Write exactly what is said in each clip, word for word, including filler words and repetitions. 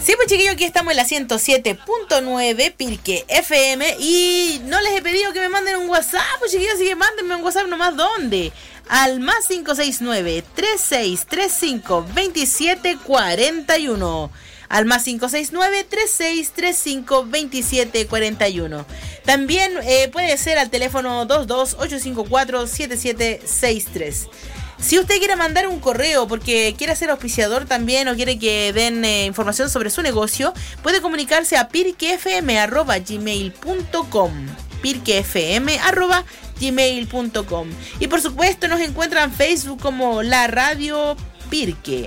Sí, pues chiquillos, aquí estamos en la ciento siete punto nueve Pirque F M y no les he pedido que me manden un WhatsApp, pues chiquillos, así que mándenme un WhatsApp nomás. ¿Dónde? Al más cinco seis nueve, tres seis tres cinco, dos siete cuatro uno. Al más cinco seis nueve, tres seis tres cinco, dos siete cuatro uno. También eh, puede ser al teléfono dos dos ocho cinco cuatro, siete siete seis tres. Si usted quiere mandar un correo porque quiere ser auspiciador también o quiere que den eh, información sobre su negocio, puede comunicarse a pirquefm arroba gmail punto com. pirquefm arroba gmail punto com. Y por supuesto nos encuentran en Facebook como La Radio Pirque.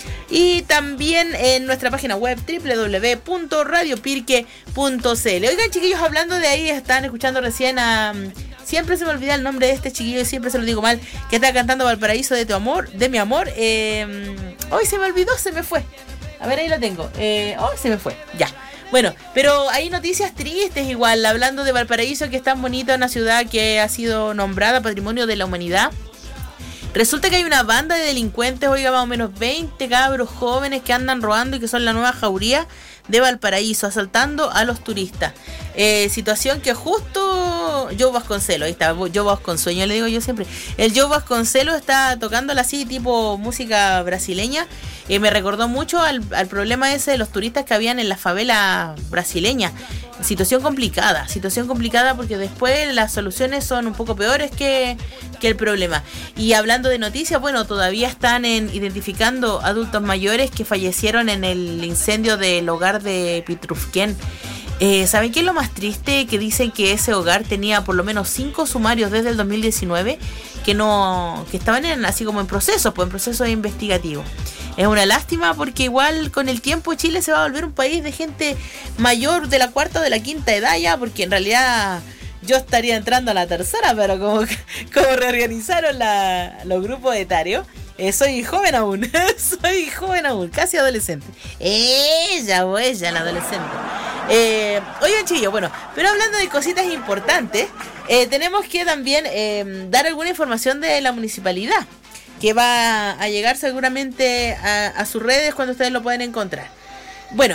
Y también en nuestra página web doble u doble u doble u punto radio pirque punto c l. Oigan, chiquillos, hablando de ahí, están escuchando recién a... Siempre se me olvida el nombre de este chiquillo y siempre se lo digo mal, que está cantando Valparaíso de tu amor, de mi amor. Eh, hoy se me olvidó, se me fue. A ver, ahí lo tengo. Eh, oh, se me fue. Ya. Bueno, pero hay noticias tristes igual, hablando de Valparaíso, que es tan bonita, una ciudad que ha sido nombrada Patrimonio de la Humanidad. Resulta que hay una banda de delincuentes, oiga, más o menos veinte cabros jóvenes que andan robando y que son la nueva jauría de Valparaíso, asaltando a los turistas. Eh, situación que justo Joe Vasconcelos, ahí está, Joe Vasconsueño le digo yo siempre. El Joe Vasconcelos está tocándola así, tipo música brasileña. Eh, me recordó mucho al, al problema ese de los turistas que habían en la favela brasileña. Situación complicada, situación complicada porque después las soluciones son un poco peores que, que el problema. Y hablando de noticias, bueno, todavía están en, identificando adultos mayores que fallecieron en el incendio del hogar de Pitrufquén. Eh, ¿Saben qué es lo más triste? Que dicen que ese hogar tenía por lo menos cinco sumarios desde el dos mil diecinueve que no que estaban en, así como en procesos, pues en procesos investigativos. Es una lástima porque igual con el tiempo Chile se va a volver un país de gente mayor de la cuarta o de la quinta edad ya, porque en realidad yo estaría entrando a la tercera, pero como, como reorganizaron la, los grupos etarios, eh, soy joven aún, soy joven aún, casi adolescente. Ella o ella, la adolescente. Eh, oigan, chillo, bueno, pero hablando de cositas importantes, eh, tenemos que también eh, dar alguna información de la municipalidad, que va a llegar seguramente a, a sus redes cuando ustedes lo pueden encontrar. Bueno,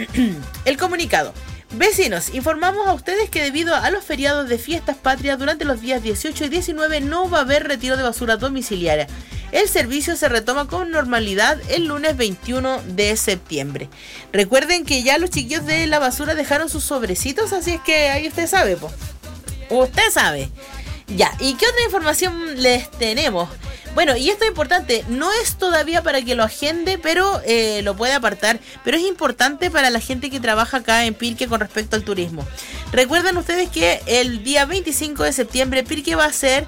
el comunicado. Vecinos, informamos a ustedes que debido a los feriados de fiestas patrias durante los días dieciocho y diecinueve no va a haber retiro de basura domiciliaria. El servicio se retoma con normalidad el lunes veintiuno de septiembre. Recuerden que ya los chiquillos de la basura dejaron sus sobrecitos, así es que ahí usted sabe, po. Usted sabe. Ya, ¿y qué otra información les tenemos? Bueno, y esto es importante, no es todavía para que lo agende, pero eh, lo puede apartar, pero es importante para la gente que trabaja acá en Pirque con respecto al turismo. Recuerden ustedes que el día veinticinco de septiembre Pirque va a ser,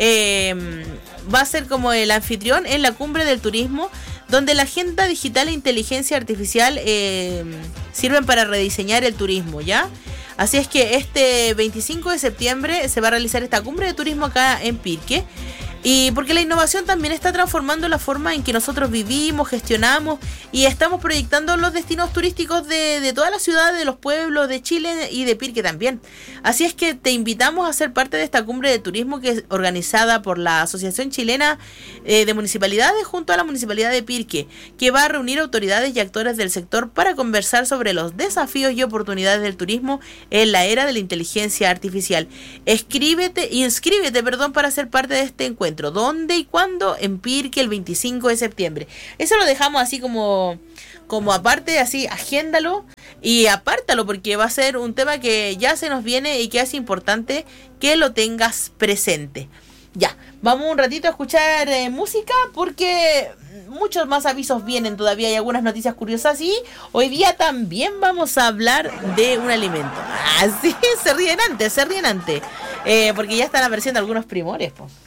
eh, va a ser como el anfitrión en la cumbre del turismo, donde la agenda digital e inteligencia artificial eh, sirven para rediseñar el turismo, ¿ya? Así es que este veinticinco de septiembre se va a realizar esta cumbre de turismo acá en Pirque. Y porque la innovación también está transformando la forma en que nosotros vivimos, gestionamos y estamos proyectando los destinos turísticos de, de todas las ciudades, de los pueblos de Chile y de Pirque también. Así es que te invitamos a ser parte de esta cumbre de turismo que es organizada por la Asociación Chilena eh, de Municipalidades junto a la Municipalidad de Pirque, que va a reunir autoridades y actores del sector para conversar sobre los desafíos y oportunidades del turismo en la era de la inteligencia artificial. Escríbete, inscríbete, perdón, para ser parte de este encuentro. ¿Dónde y cuándo? En Pirque el veinticinco de septiembre. Eso lo dejamos así como, como aparte, así, agéndalo y apártalo porque va a ser un tema que ya se nos viene y que es importante que lo tengas presente. Ya, vamos un ratito a escuchar eh, música porque muchos más avisos vienen todavía, hay algunas noticias curiosas y hoy día también vamos a hablar de un alimento. Ah, sí, se ríen antes, se ríen antes, eh, porque ya están apareciendo algunos primores, pues.